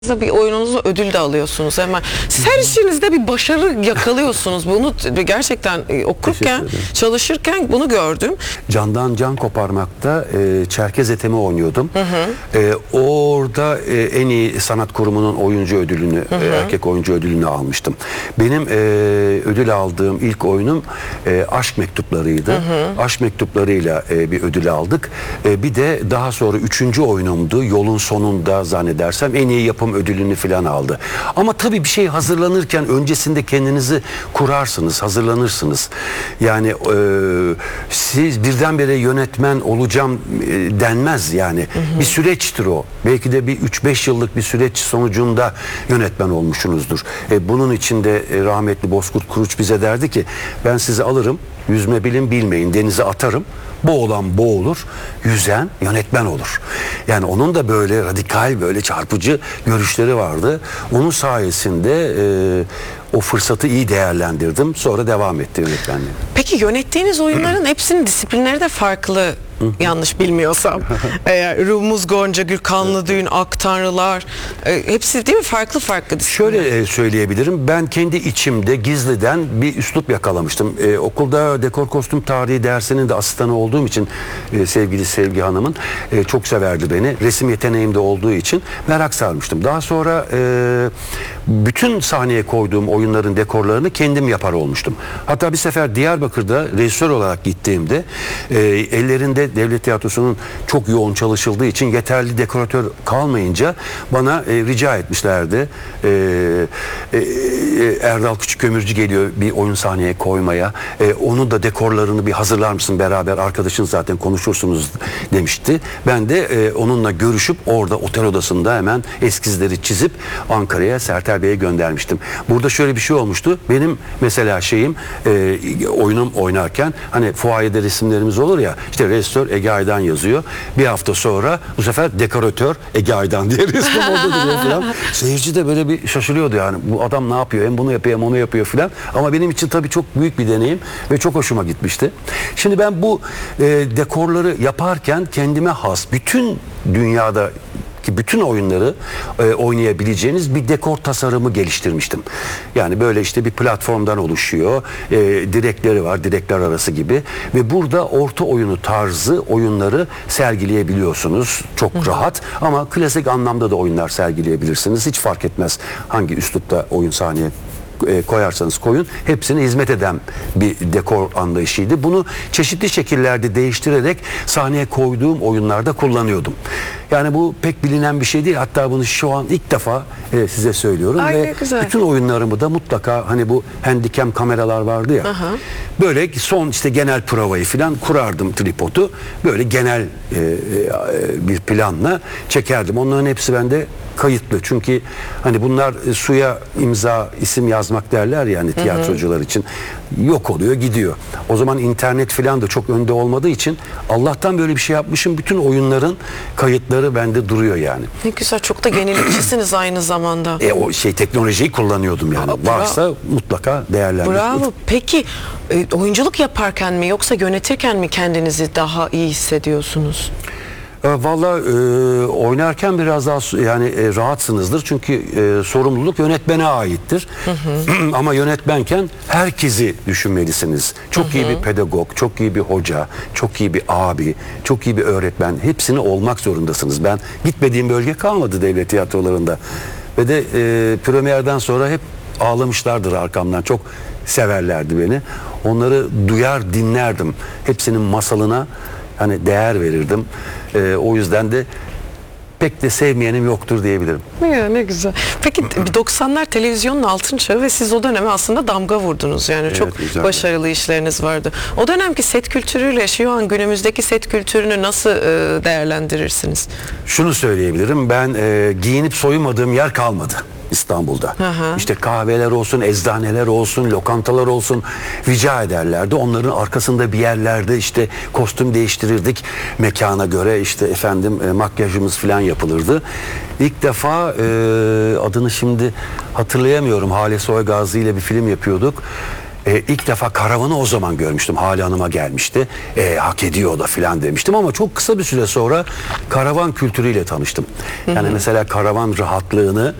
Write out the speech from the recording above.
Bir oyununuzda ödül de alıyorsunuz hemen. Siz her işinizde bir başarı yakalıyorsunuz. Bunu gerçekten okurken, çalışırken bunu gördüm. Candan can koparmakta Çerkez Ethem'i oynuyordum. Orada en iyi sanat kurumunun oyuncu ödülünü, erkek oyuncu ödülünü almıştım. Benim ödül aldığım ilk oyunum Aşk Mektupları'ydı. Aşk Mektupları'yla bir ödül aldık. Bir de daha sonra 3. oyunumdu. Yolun Sonunda zannedersem en iyi yapım ödülünü falan aldı. Ama tabii bir şey hazırlanırken öncesinde kendinizi kurarsınız, hazırlanırsınız. Yani siz birdenbire yönetmen olacağım denmez yani. Bir süreçtir o. Belki de bir 3-5 yıllık bir süreç sonucunda yönetmen olmuşsunuzdur. Bunun içinde rahmetli Bozkurt Kuruç bize derdi ki ben sizi alırım, yüzme bilin bilmeyin, denize atarım. Boğulan boğulur, yüzen yönetmen olur. Yani onun da böyle radikal, böyle çarpıcı görüşleri vardı. Onun sayesinde o fırsatı iyi değerlendirdim. Sonra devam etti yönetmenliğe. Peki yönettiğiniz oyunların hepsinin disiplinleri de farklı. Yanlış bilmiyorsam. Rumuz Goncagül, Kanlı Düğün, Ak Tanrılar, hepsi değil mi? Farklı farklı disiplinler. Şöyle söyleyebilirim. Ben kendi içimde gizliden bir üslup yakalamıştım. Okulda dekor kostüm tarihi dersinin de asistanı olduğum için sevgili Sevgi Hanım'ın çok severdi beni. Resim yeteneğim de olduğu için merak sarmıştım. Daha sonra bütün sahneye koyduğum oyunların dekorlarını kendim yapar olmuştum. Hatta bir sefer Diyarbakır'da rejisör olarak gittiğimde ellerinde Devlet Tiyatrosu'nun çok yoğun çalışıldığı için yeterli dekoratör kalmayınca bana rica etmişlerdi. Erdal Küçükkömürcü geliyor bir oyun sahneye koymaya. Onun da dekorlarını bir hazırlar mısın beraber, arkadaşın zaten konuşursunuz demişti. Ben de onunla görüşüp orada otel odasında hemen eskizleri çizip Ankara'ya Sertel Bey'e göndermiştim. Burada şöyle bir şey olmuştu. Benim mesela oyunum oynarken hani fuayede resimlerimiz olur ya, işte rejisör Ege Aydan yazıyor. Bir hafta sonra bu sefer dekoratör Ege Aydan diye resim orada duruyor falan. Seyirci de böyle bir şaşırıyordu yani. Bu adam ne yapıyor? Hem bunu yapıyor hem onu yapıyor falan. Ama benim için tabii çok büyük bir deneyim ve çok hoşuma gitmişti. Şimdi ben bu dekorları yaparken kendime has, bütün dünyada ki bütün oyunları oynayabileceğiniz bir dekor tasarımı geliştirmiştim. Yani böyle işte bir platformdan oluşuyor. Direkleri var, direkler arası gibi. Ve burada orta oyunu tarzı oyunları sergileyebiliyorsunuz. Çok rahat ama klasik anlamda da oyunlar sergileyebilirsiniz. Hiç fark etmez hangi üslupta oyun sahneye koyarsanız koyun, hepsine hizmet eden bir dekor anlayışıydı. Bunu çeşitli şekillerde değiştirerek sahneye koyduğum oyunlarda kullanıyordum. Yani bu pek bilinen bir şey değil. Hatta bunu şu an ilk defa size söylüyorum. Ay, ve bütün oyunlarımı da mutlaka hani bu handicam kameralar vardı ya. Böyle son işte genel provayı falan kurardım, tripodu. Böyle genel bir planla çekerdim. Onların hepsi bende kayıtlı. Çünkü hani bunlar suya imza, isim yazmak derler ya hani tiyatrocular için. Yok oluyor, gidiyor. O zaman internet falan da çok önde olmadığı için Allah'tan böyle bir şey yapmışım. Bütün oyunların kayıtları bende duruyor yani. Ne güzel, çok da yenilikçisiniz aynı zamanda. O teknolojiyi kullanıyordum yani. Varsa mutlaka değerlendirin. Bravo. Peki oyunculuk yaparken mi yoksa yönetirken mi kendinizi daha iyi hissediyorsunuz? Vallahi oynarken biraz daha yani rahatsınızdır çünkü sorumluluk yönetmene aittir. Ama yönetmenken herkesi düşünmelisiniz. Çok iyi bir pedagog, çok iyi bir hoca, çok iyi bir abi, çok iyi bir öğretmen, hepsini olmak zorundasınız. Ben gitmediğim bölge kalmadı devlet tiyatrolarında ve de premierden sonra hep ağlamışlardır arkamdan, çok severlerdi beni. Onları duyar dinlerdim, hepsinin masalına hani değer verirdim. O yüzden de pek de sevmeyenim yoktur diyebilirim. Ya, ne güzel. Peki 90'lar televizyonun altın çağı ve siz o döneme aslında damga vurdunuz. Yani evet, çok güzel, başarılı işleriniz vardı. O dönemki set kültürüyle şu an günümüzdeki set kültürünü nasıl değerlendirirsiniz? Şunu söyleyebilirim. Ben giyinip soyunmadığım yer kalmadı İstanbul'da. İşte kahveler olsun, eczaneler olsun, lokantalar olsun rica ederlerdi. Onların arkasında bir yerlerde işte kostüm değiştirirdik. Mekana göre işte makyajımız falan yapılırdı. İlk defa adını şimdi hatırlayamıyorum. Hale Soygazi ile bir film yapıyorduk. ilk defa karavanı o zaman görmüştüm. Hale Hanım'a gelmişti. Hak ediyor da filan demiştim ama çok kısa bir süre sonra karavan kültürüyle tanıştım. Yani mesela karavan rahatlığını